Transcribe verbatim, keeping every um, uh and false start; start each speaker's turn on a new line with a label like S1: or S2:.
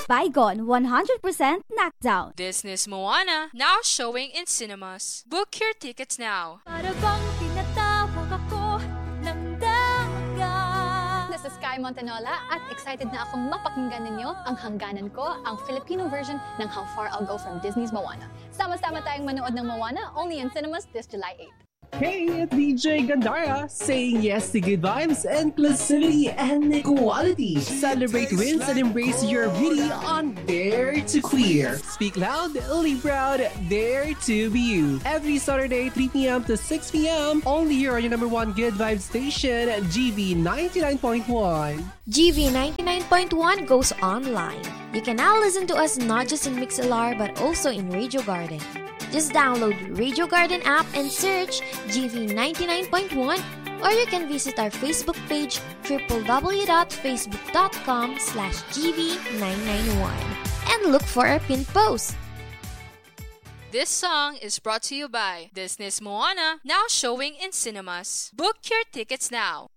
S1: Bygone one hundred percent knockdown.
S2: Disney's Moana, now showing in cinemas. Book your tickets now.
S3: Para bang tinatawag ako ng dagat.
S4: This is Sky Montanola at excited na akong mapakinggan ninyo ang hangganan ko, ang Filipino version ng How Far I'll Go from Disney's Moana. Sama-sama tayong manood ng Moana only in cinemas this July eighth.
S5: Hey, it's D J Gandara saying yes to good vibes, inclusivity, and equality. Celebrate wins and embrace your beauty on Dare to Queer. Speak loud, live proud, dare to be you. Every Saturday, three p.m. to six p.m. only here on your number one good vibe station, G V ninety-nine point one.
S6: G V ninety-nine point one goes online. You can now listen to us not just in MixLR but also in Radio Garden. Just download Radio Garden app and search G V ninety-nine point one, or you can visit our Facebook page w w w dot facebook dot com slash G V nine ninety-one and look for our pinned post.
S2: This song is brought to you by Disney's Moana, now showing in cinemas. Book your tickets now.